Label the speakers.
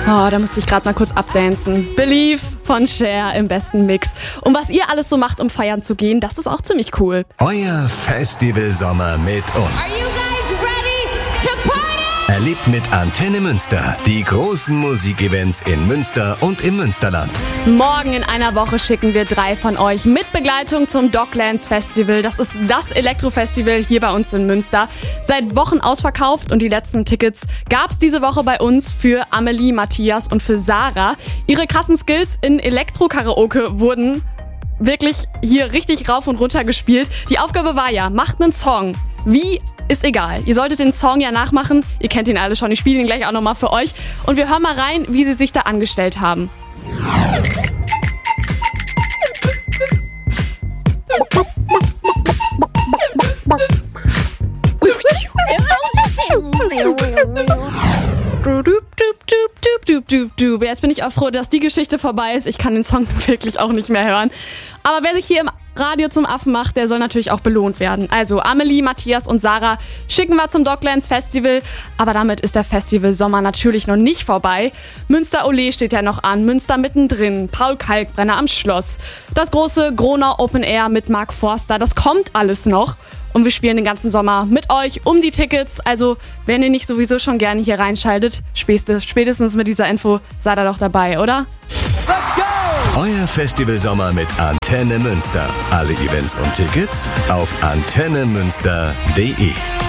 Speaker 1: Oh, da musste ich gerade mal kurz abdancen. Believe von Cher im besten Mix. Und was ihr alles so macht, um feiern zu gehen, das ist auch ziemlich cool.
Speaker 2: Euer Festivalsommer mit uns.
Speaker 3: Are you guys ready to party?
Speaker 2: Erlebt mit Antenne Münster die großen Musikevents in Münster und im Münsterland.
Speaker 1: Morgen in einer Woche schicken wir 3 von euch mit Begleitung zum Docklands Festival. Das ist das Elektrofestival hier bei uns in Münster. Seit Wochen ausverkauft und die letzten Tickets gab's diese Woche bei uns für Amelie, Matthias und für Sarah. Ihre krassen Skills in Elektro-Karaoke wurden wirklich hier richtig rauf und runter gespielt. Die Aufgabe war ja, macht einen Song. Wie, ist egal. Ihr solltet den Song ja nachmachen. Ihr kennt ihn alle schon. Ich spiele ihn gleich auch nochmal für euch. Und wir hören mal rein, wie sie sich da angestellt haben. Jetzt bin ich auch froh, dass die Geschichte vorbei ist. Ich kann den Song wirklich auch nicht mehr hören. Aber wer sich hier im Radio zum Affen macht, der soll natürlich auch belohnt werden. Also Amelie, Matthias und Sarah schicken wir zum Docklands Festival. Aber damit ist der Festivalsommer natürlich noch nicht vorbei. Münster Ole steht ja noch an, Münster mittendrin, Paul Kalkbrenner am Schloss. Das große Gronau Open Air mit Mark Forster, das kommt alles noch. Und wir spielen den ganzen Sommer mit euch um die Tickets. Also, wenn ihr nicht sowieso schon gerne hier reinschaltet, spätestens mit dieser Info seid ihr doch dabei, oder?
Speaker 4: Let's go!
Speaker 2: Euer Festivalsommer mit Antenne Münster. Alle Events und Tickets auf antennemünster.de.